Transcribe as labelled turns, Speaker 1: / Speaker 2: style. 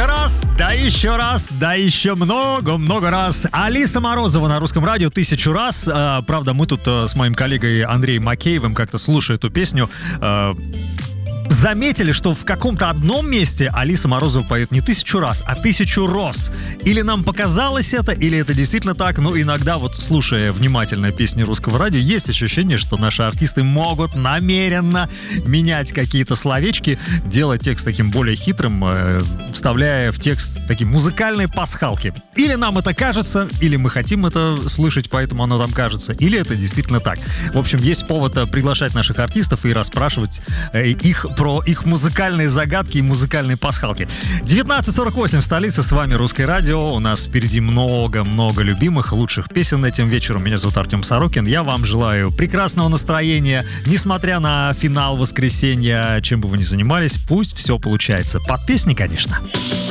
Speaker 1: раз, да еще много раз. Алиса Морозова на Русском радио 1000 раз. Правда, мы тут с моим коллегой Андреем Макеевым, как-то слушая эту песню, заметили, что в каком-то одном месте Алиса Морозова поет не 1000 раз, а 1000 роз. Или нам показалось это, или это действительно так. Но иногда, вот слушая внимательно песни Русского радио, есть ощущение, что наши артисты могут намеренно менять какие-то словечки, делать текст таким более хитрым, вставляя в текст такие музыкальные пасхалки. Или нам это кажется, или мы хотим это слышать, поэтому оно там кажется, или это действительно так. В общем, есть повод приглашать наших артистов и расспрашивать их про их музыкальные загадки и музыкальные пасхалки. 19:48 в столице, с вами Русское радио. У нас впереди много-много любимых, лучших песен этим вечером. Меня зовут Артем Сорокин. Я вам желаю прекрасного настроения, несмотря на финал воскресенья. Чем бы вы ни занимались, пусть все получается. Под песни, конечно.